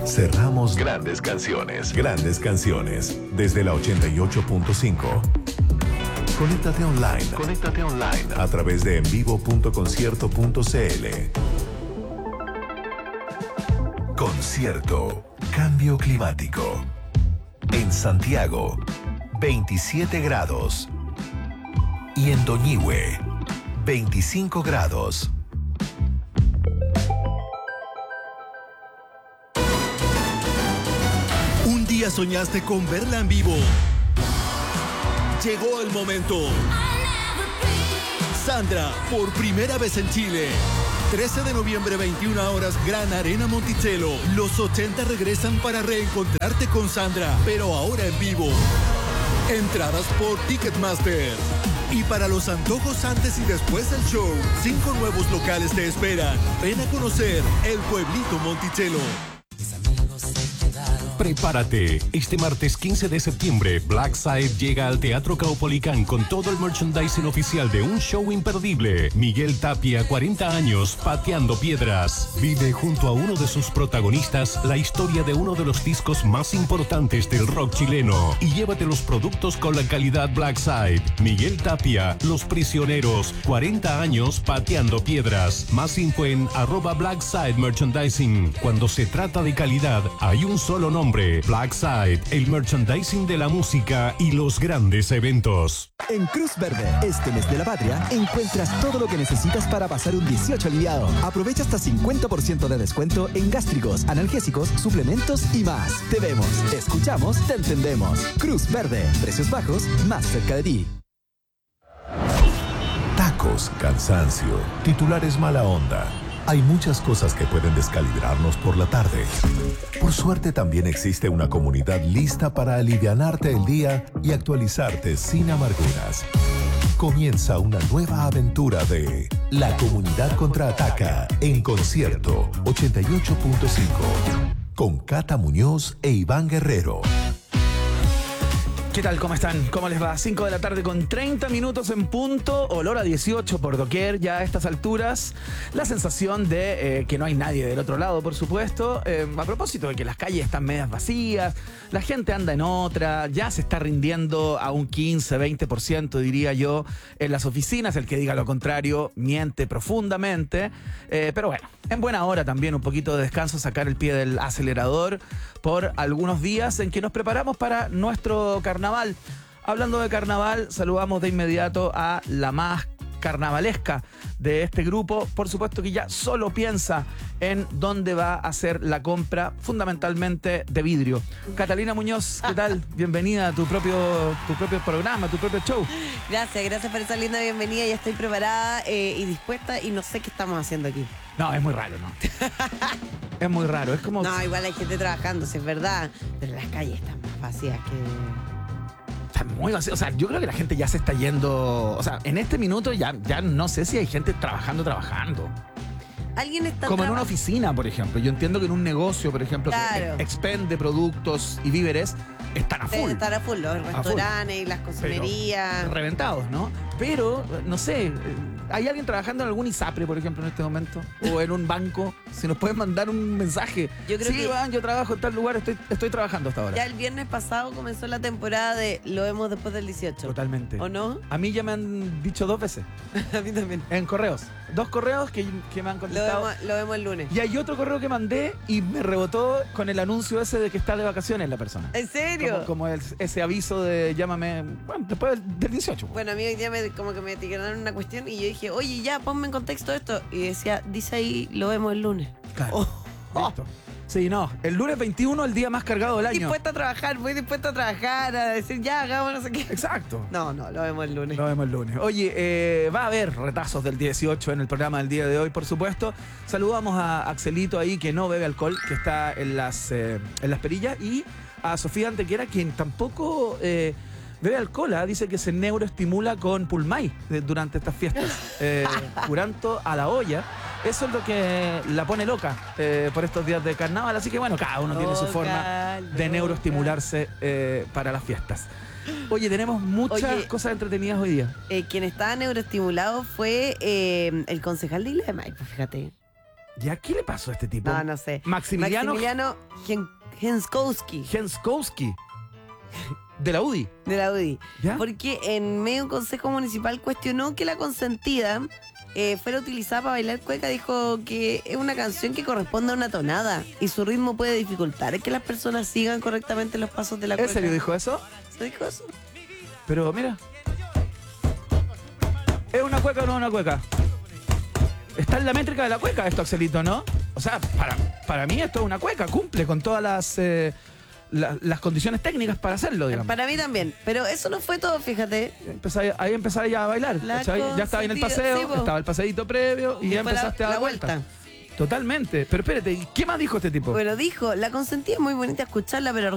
Cerramos grandes canciones. Grandes canciones. Desde la 88.5. Conéctate online. Conéctate online. A través de envivo.concierto.cl. Concierto. Cambio climático. En Santiago, 27 grados. Y en Doñihue, 25 grados. Un día soñaste con verla en vivo. Llegó el momento. Sandra, por primera vez en Chile. 13 de noviembre, 21 horas, Gran Arena Monticello. Los 80 regresan para reencontrarte con Sandra, pero ahora en vivo. Entradas por Ticketmaster. Y para los antojos antes y después del show, 5 nuevos locales te esperan. Ven a conocer el Pueblito Monticello. Prepárate, este martes 15 de septiembre, Black Side llega al Teatro Caupolicán con todo el merchandising oficial de un show imperdible. Miguel Tapia, 40 años, pateando piedras. Vive junto a uno de sus protagonistas la historia de uno de los discos más importantes del rock chileno. Y llévate los productos con la calidad Black Side. Miguel Tapia, Los Prisioneros, 40 años, pateando piedras. Más info en @Blackside Merchandising. Cuando se trata de calidad, hay un solo nombre. Black Side, el merchandising de la música y los grandes eventos. En Cruz Verde, este mes de la patria, encuentras todo lo que necesitas para pasar un 18 aliviado. Aprovecha hasta 50% de descuento en gástricos, analgésicos, suplementos y más. Te vemos, te escuchamos, te entendemos. Cruz Verde, precios bajos, más cerca de ti. Tacos, cansancio, titulares mala onda. Hay muchas cosas que pueden descalibrarnos por la tarde. Por suerte también existe una comunidad lista para alivianarte el día y actualizarte sin amarguras. Comienza una nueva aventura de La Comunidad Contraataca en Concierto 88.5 con Cata Muñoz e Iván Guerrero. ¿Qué tal? ¿Cómo están? ¿Cómo les va? 5 de la tarde con 30 minutos en punto. Olor a 18 por doquier ya a estas alturas. La sensación de que no hay nadie del otro lado, por supuesto. A propósito de que las calles están medias vacías, la gente anda en otra, ya se está rindiendo a un 15, 20%, diría yo, en las oficinas. El que diga lo contrario miente profundamente. Pero bueno, en buena hora también un poquito de descanso, sacar el pie del acelerador por algunos días en que nos preparamos para nuestro carnaval. Hablando de carnaval, saludamos de inmediato a la más carnavalesca de este grupo. Por supuesto que ya solo piensa en dónde va a hacer la compra, fundamentalmente de vidrio. Catalina Muñoz, ¿qué tal? Bienvenida a tu propio programa, tu propio show. Gracias por esa linda bienvenida. Ya estoy preparada y dispuesta y no sé qué estamos haciendo aquí. No, es muy raro, ¿no? Es muy raro, es como... No, igual hay gente trabajando, sí es verdad, pero las calles están más vacías que... Está muy vacío. O sea, yo creo que la gente ya se está yendo. O sea, en este minuto ya no sé si hay gente trabajando. Alguien está como en una oficina, por ejemplo. Yo entiendo que en un negocio, por ejemplo, claro, que expende productos y víveres, están a full. Están a full, los restaurantes y las cocinerías. Pero reventados, ¿no? Pero, no sé, ¿hay alguien trabajando en algún ISAPRE, por ejemplo, en este momento? O en un banco. Si nos pueden mandar un mensaje. Yo creo que Iván, yo trabajo en tal lugar, estoy trabajando hasta ahora. Ya el viernes pasado comenzó la temporada de Lo vemos después del 18. Totalmente. ¿O no? A mí ya me han dicho 2 veces. A mí también. En correos. 2 correos que me han contestado. Lo vemos el lunes. Y hay otro correo que mandé y me rebotó con el anuncio ese de que está de vacaciones la persona. ¿En serio? Como ese aviso de llámame, bueno, después del 18. Bueno, a mí hoy día como que me etiquetaron una cuestión y yo dije, oye, ya, ponme en contexto esto. Y decía, dice ahí, lo vemos el lunes. Claro. Listo. Sí, no. El lunes 21, el día más cargado del año. Muy dispuesta a trabajar, a decir, ya, hagamos no sé qué. Exacto. No, lo vemos el lunes. Lo vemos el lunes. Oye, va a haber retazos del 18 en el programa del día de hoy, por supuesto. Saludamos a Axelito ahí, que no bebe alcohol, que está en las perillas, y a Sofía Antequera, quien tampoco bebe alcohol, dice que se neuroestimula con Pulmay durante estas fiestas. Curanto a la olla. Eso es lo que la pone loca por estos días de carnaval. Así que bueno, cada uno tiene su forma de neuroestimularse para las fiestas. Oye, tenemos muchas cosas entretenidas hoy día. Quien estaba neuroestimulado fue el concejal de Isla de Maipo, fíjate. ¿Ya qué le pasó a este tipo? No sé. Maximiliano Henskowski. Henskowski. De la UDI. De la UDI. ¿Ya? Porque en medio un consejo municipal cuestionó que la consentida fuera utilizada para bailar cueca. Dijo que es una canción que corresponde a una tonada y su ritmo puede dificultar que las personas sigan correctamente los pasos de la cueca. ¿En serio dijo eso? ¿Se dijo eso? Pero mira. ¿Es una cueca o no es una cueca? Está en la métrica de la cueca esto, Axelito, ¿no? O sea, para mí esto es una cueca. Cumple con todas las condiciones técnicas para hacerlo, digamos. Para mí también. Pero eso no fue todo, fíjate. Ahí empezaba ya a bailar. Ya estaba en el paseo, sí, estaba el paseíto previo y ya empezaste a dar vuelta. Totalmente. Pero espérate, ¿qué más dijo este tipo? Bueno, dijo, la consentida es muy bonita escucharla, pero